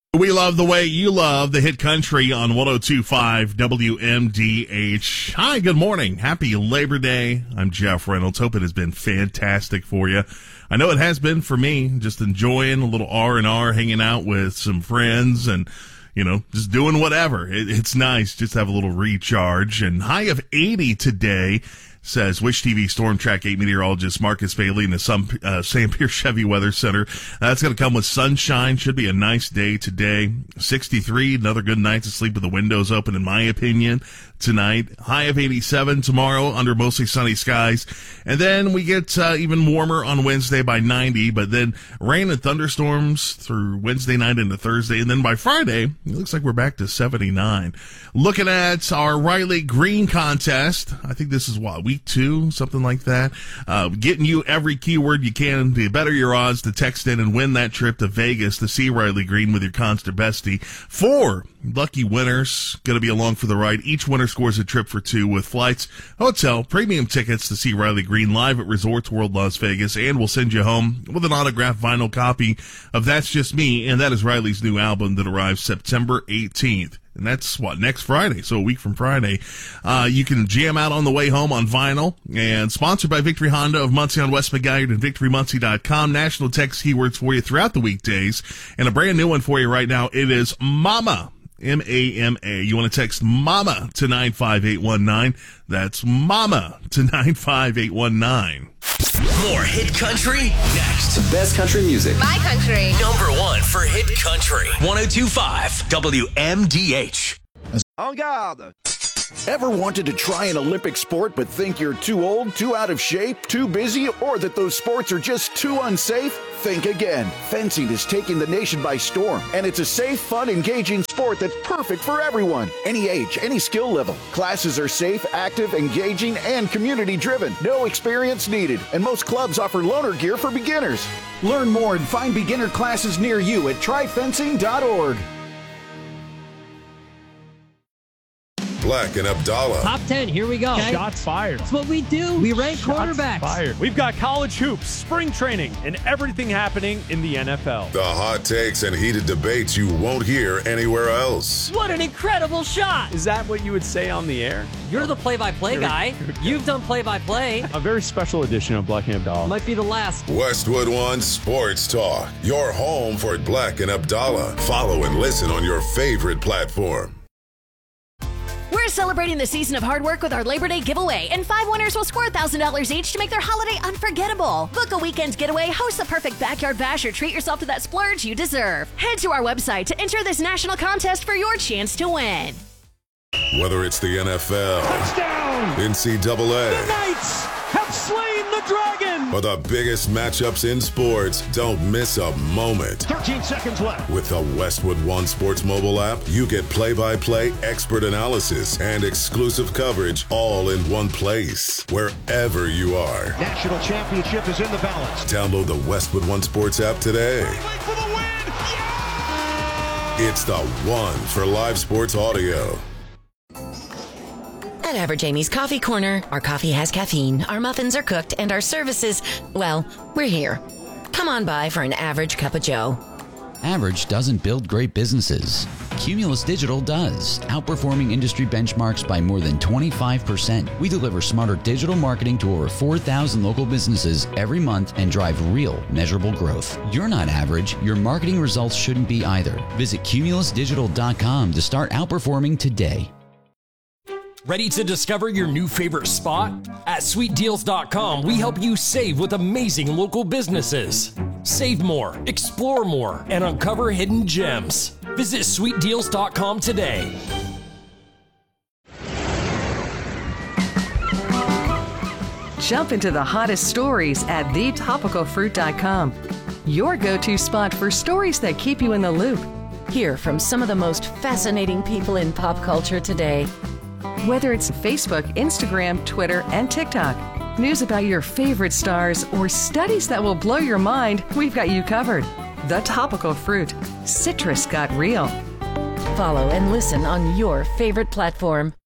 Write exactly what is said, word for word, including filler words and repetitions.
We love the way you love the hit country on one oh two point five W M D H. Hi, good morning. Happy Labor Day. I'm Jeff Reynolds. Hope it has been fantastic for you. I know it has been for me. Just enjoying a little R and R, hanging out with some friends and, you know, just doing whatever. It, it's nice just to have a little recharge. And high of eighty today. Says Wish T V Storm Track eight meteorologist Marcus Bailey in the Sam, uh, Sam Pierce Chevy Weather Center. That's going to come with sunshine. Should be a nice day today. sixty-three, another good night to sleep with the windows open, in my opinion, tonight. High of eighty-seven tomorrow under mostly sunny skies. And then we get uh, even warmer on Wednesday by ninety, but then rain and thunderstorms through Wednesday night into Thursday. And then by Friday, it looks like we're back to seventy-nine. Looking at our Riley Green contest, I think this is what, week two, something like that. Uh, getting you every keyword you can to better your odds to text in and win that trip to Vegas to see Riley Green with your constant bestie. Four lucky winners going to be along for the ride. Each winner scores a trip for two with flights, hotel, premium tickets to see Riley Green live at Resorts World Las Vegas, and we'll send you home with an autographed vinyl copy of That's Just Me, and that is Riley's new album that arrives September eighteenth. And that's, what, next Friday, so a week from Friday. Uh, you can jam out on the way home on vinyl. And sponsored by Victory Honda of Muncie on West McGuire and victory muncie dot com. National text keywords for you throughout the weekdays. And a brand new one for you right now. It is MAMA. M A M A. You want to text MAMA to nine five eight one nine. That's MAMA to nine five eight one nine. More hit country next. The best country music. My country. Number one for hit country. one oh two point five W M D H. En garde. Ever wanted to try an Olympic sport but think you're too old, too out of shape, too busy, or that those sports are just too unsafe? Think again. Fencing is taking the nation by storm, and it's a safe, fun, engaging sport that's perfect for everyone. Any age, any skill level. Classes are safe, active, engaging, and community-driven. No experience needed, and most clubs offer loaner gear for beginners. Learn more and find beginner classes near you at try fencing dot org. Black and Abdallah. Top ten, here we go. Okay. Shots fired. That's what we do. We rank Shots quarterbacks. Fired. We've got college hoops, spring training, and everything happening in the N F L. The hot takes and heated debates you won't hear anywhere else. What an incredible shot. Is that what you would say on the air? You're the play-by-play guy. You've done play-by-play. A very special edition of Black and Abdallah. Might be the last. Westwood One Sports Talk. Your home for Black and Abdallah. Follow and listen on your favorite platform. We're celebrating the season of hard work with our Labor Day giveaway, and five winners will score one thousand dollars each to make their holiday unforgettable. Book a weekend getaway, host the perfect backyard bash, or treat yourself to that splurge you deserve. Head to our website to enter this national contest for your chance to win. Whether it's the N F L, Touchdown! N C double A, The Knights have slain the dragon! or the biggest matchups in sports, don't miss a moment. thirteen seconds left. With the Westwood One Sports mobile app, you get play-by-play, expert analysis, and exclusive coverage all in one place, wherever you are. National championship is in the balance. Download the Westwood One Sports app today. For the win! Yeah! It's the one for live sports audio. At Average Amy's Coffee Corner, our coffee has caffeine, our muffins are cooked, and our services, well, we're here. Come on by for an average cup of joe. Average doesn't build great businesses. Cumulus Digital does, outperforming industry benchmarks by more than twenty-five percent. We deliver smarter digital marketing to over four thousand local businesses every month and drive real, measurable growth. You're not average. Your marketing results shouldn't be either. Visit cumulus digital dot com to start outperforming today. Ready to discover your new favorite spot? At sweet deals dot com, we help you save with amazing local businesses. Save more, explore more, and uncover hidden gems. Visit sweet deals dot com today. Jump into the hottest stories at the topical fruit dot com. Your go-to spot for stories that keep you in the loop. Hear from some of the most fascinating people in pop culture today. Whether it's Facebook, Instagram, Twitter, and TikTok, news about your favorite stars, or studies that will blow your mind, we've got you covered. The Topical Fruit. Citrus got real. Follow and listen on your favorite platform.